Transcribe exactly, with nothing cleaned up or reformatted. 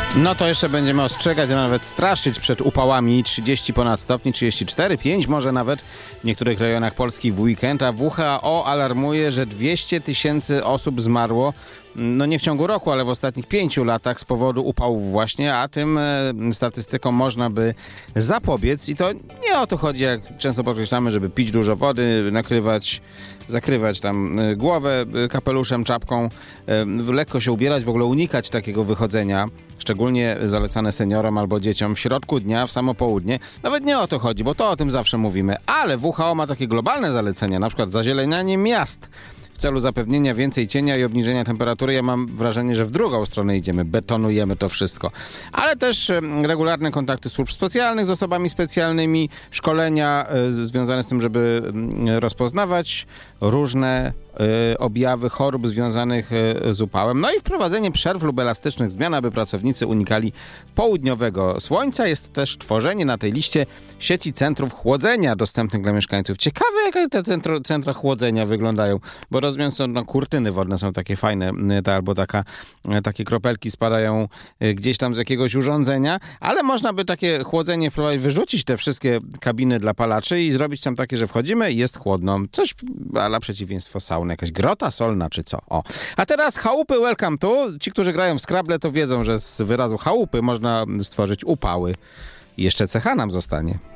No to jeszcze będziemy ostrzegać, a nawet straszyć przed upałami trzydzieści ponad stopni, trzydzieści cztery, pięć może nawet w niektórych rejonach Polski w weekend, a W H O alarmuje, że dwieście tysięcy osób zmarło, no nie w ciągu roku, ale w ostatnich pięciu latach z powodu upałów właśnie, a tym e, statystykom można by zapobiec i to nie o to chodzi, jak często podkreślamy, żeby pić dużo wody, nakrywać, zakrywać tam e, głowę e, kapeluszem, czapką, e, lekko się ubierać, w ogóle unikać takiego wychodzenia, szczególnie zalecane seniorom albo dzieciom w środku dnia, w samo południe. Nawet nie o to chodzi, bo to o tym zawsze mówimy, ale W H O ma takie globalne zalecenia, na przykład zazielenianie miast w celu zapewnienia więcej cienia i obniżenia temperatury. Ja mam wrażenie, że w drugą stronę idziemy, betonujemy to wszystko. Ale też regularne kontakty służb specjalnych z osobami specjalnymi, szkolenia y, związane z tym, żeby y, rozpoznawać różne y, objawy chorób związanych y, z upałem. No i wprowadzenie przerw lub elastycznych zmian, aby pracownicy unikali południowego słońca. Jest też tworzenie na tej liście sieci centrów chłodzenia dostępnych dla mieszkańców. Ciekawe, jak te centro, centra chłodzenia wyglądają, bo rozumiem, że no, kurtyny wodne są takie fajne, ta, albo taka, takie kropelki spadają gdzieś tam z jakiegoś urządzenia, ale można by takie chłodzenie wprowadzić, wyrzucić te wszystkie kabiny dla palaczy i zrobić tam takie, że wchodzimy i jest chłodno. Coś ala przeciwieństwo sauny, jakaś grota solna czy co. O. A teraz chałupy welcome to. Ci, którzy grają w Scrabble, to wiedzą, że z wyrazu chałupy można stworzyć upały. I jeszcze cecha nam zostanie.